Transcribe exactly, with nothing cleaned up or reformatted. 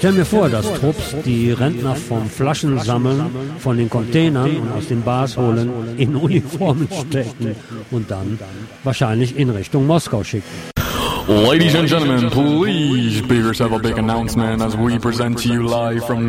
Stell mir vor, dass Trupps die Rentner vom Flaschensammeln von den Containern und aus den Bars holen, in Uniformen stecken und dann wahrscheinlich in Richtung Moskau schicken. Ladies and gentlemen, please give yourself a big announcement as we present to you live from